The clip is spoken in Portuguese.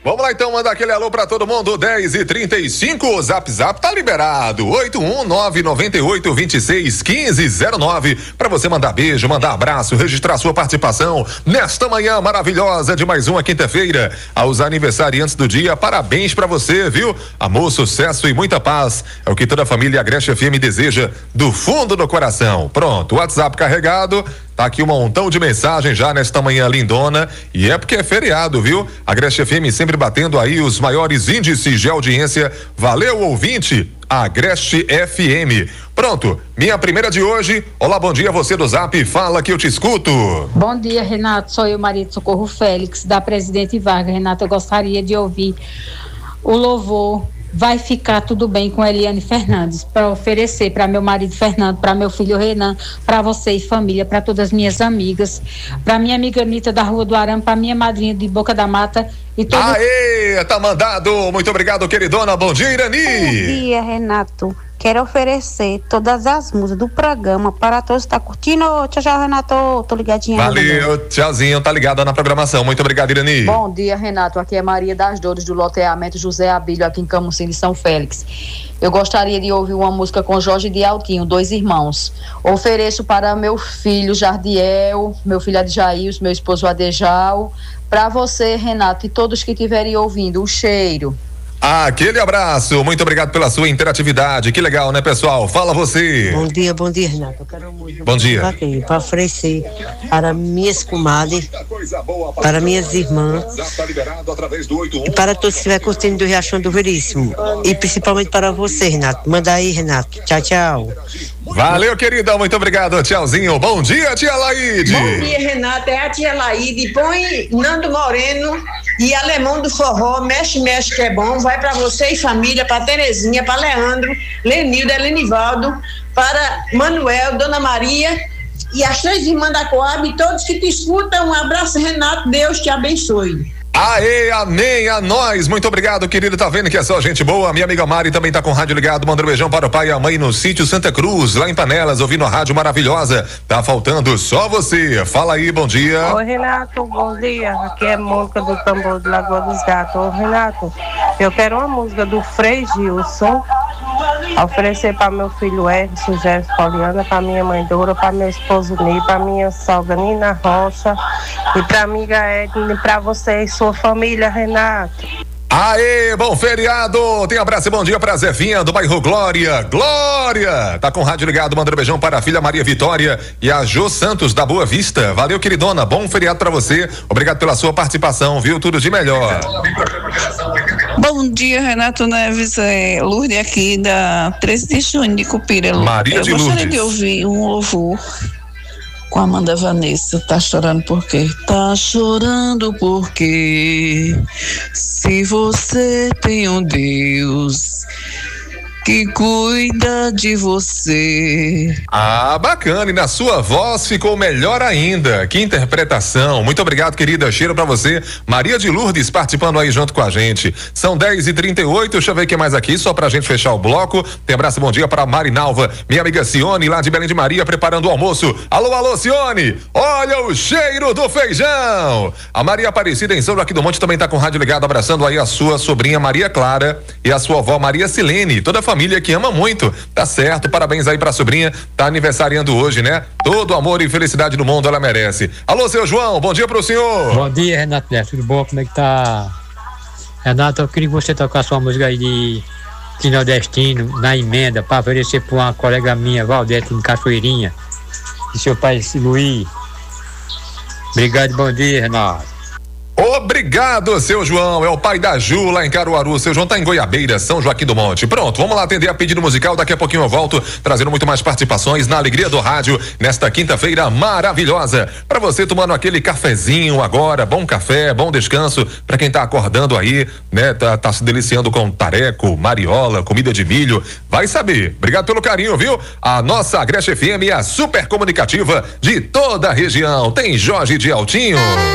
Vamos lá então, mandar aquele alô pra todo mundo, 10h35, o Zap tá liberado, 81998261509, pra você mandar beijo, mandar abraço, registrar sua participação nesta manhã maravilhosa de mais uma quinta-feira. Aos aniversariantes do dia, parabéns pra você, viu? Amor, sucesso e muita paz, é o que toda a família Agreste FM deseja do fundo do coração. Pronto, WhatsApp carregado. Tá aqui um montão de mensagem já nesta manhã lindona, e é porque é feriado, viu? A Agreste FM sempre batendo aí os maiores índices de audiência. Valeu, ouvinte, Agreste FM. Pronto, minha primeira de hoje. Olá, bom dia, você do Zap, fala que eu te escuto. Bom dia, Renato, sou eu, Maria de Socorro Félix, da Presidente Vargas. Renato, eu gostaria de ouvir o louvor Vai Ficar Tudo Bem com Eliane Fernandes, para oferecer para meu marido Fernando, para meu filho Renan, para você e família, para todas as minhas amigas, para minha amiga Anitta da Rua do Arame, para minha madrinha de Boca da Mata e todos. Aê, tá mandado, muito obrigado, queridona, bom dia, Irani. Bom dia, Renato. Quero oferecer todas as músicas do programa para todos que estão curtindo. Tchau, tchau, Renato. Tô ligadinha. Valeu, tchauzinho, tá ligada na programação. Muito obrigado, Irani. Bom dia, Renato. Aqui é Maria das Dores, do loteamento José Abílio, aqui em Camusim de São Félix. Eu gostaria de ouvir uma música com Jorge de Altinho, Dois Irmãos. Ofereço para meu filho Jardiel, meu filho Adjails, meu esposo Adejal, para você, Renato, e todos que estiverem ouvindo. Um cheiro. Aquele abraço, muito obrigado pela sua interatividade, que legal, né, pessoal? Fala você. Bom dia, Renato. Eu quero muito. Bom dia. Para oferecer para minhas comadres, para minhas irmãs e para todos que estiverem curtindo do Riachão do Veríssimo, e principalmente para você, Renato. Manda aí, Renato. Tchau, tchau. Valeu, querida, muito obrigado, tchauzinho. Bom dia, tia Laide. Bom dia, Renata, é a tia Laide. Põe Nando Moreno e Alemão do Forró, mexe, que é bom. Vai para você e família, para Terezinha, para Leandro, Lenilda, Lenivaldo, para Manuel, Dona Maria e as 3 irmãs da Coab e todos que te escutam. Um abraço, Renato, Deus te abençoe. Aê, amém, a nós, muito obrigado, querido, tá vendo que é só gente boa? Minha amiga Mari também tá com o rádio ligado, manda um beijão para o pai e a mãe no sítio Santa Cruz, lá em Panelas, ouvindo a rádio maravilhosa. Tá faltando só você, fala aí, bom dia. Oi, Renato, bom dia, aqui é Mônica do Tambor de Lagoa dos Gatos. Ô, Renato, eu quero uma música do Frei Gilson, oferecer para meu filho Edson, Jéssica Poliana, para minha mãe Dora, para meu esposo Ney, para minha sogra Nina Rocha e para amiga Edna e para você e sua família, Renato. Aê, bom feriado, tem abraço e bom dia pra Zefinha do bairro Glória, tá com o rádio ligado, mandando um beijão para a filha Maria Vitória e a Jô Santos da Boa Vista. Valeu, queridona, bom feriado pra você, obrigado pela sua participação, viu, tudo de melhor. Bom dia, Renato Neves, Lourdes aqui da 13 de junho de Cupira. Maria de Lourdes. Eu gostaria de ouvir um louvor com a Amanda Vanessa. Tá chorando por quê? Tá chorando porque se você tem um Deus que cuida de você. Ah, bacana, e na sua voz ficou melhor ainda, que interpretação, muito obrigado, querida, cheiro pra você, Maria de Lourdes participando aí junto com a gente, são 10h38, deixa eu ver o que mais aqui, só pra gente fechar o bloco, tem abraço, bom dia pra Marinalva, minha amiga Cione, lá de Belém de Maria, preparando o almoço, alô, Cione, olha o cheiro do feijão, a Maria Aparecida em São Joaquim do Monte também tá com o rádio ligado, abraçando aí a sua sobrinha Maria Clara e a sua avó Maria Silene, toda a família que ama muito, tá certo, parabéns aí pra sobrinha, tá aniversariando hoje, né? Todo amor e felicidade no mundo ela merece. Alô, seu João, bom dia pro senhor. Bom dia, Renato Neves, tudo bom? Como é que tá? Renato, eu queria que você tocasse uma música aí de nordestino, na emenda, pra oferecer pra uma colega minha, Valdete, em Cachoeirinha, e seu pai, Luiz. Obrigado, bom dia, Renato. Obrigado, seu João, é o pai da Ju lá em Caruaru, seu João tá em Goiabeira, São Joaquim do Monte. Pronto, vamos lá atender a pedido musical, daqui a pouquinho eu volto trazendo muito mais participações na Alegria do Rádio nesta quinta-feira maravilhosa. Pra você tomando aquele cafezinho agora, bom café, bom descanso, pra quem tá acordando aí, né, tá se deliciando com tareco, mariola, comida de milho, vai saber. Obrigado pelo carinho, viu? A nossa Agreste FM é a super comunicativa de toda a região. Tem Jorge de Altinho.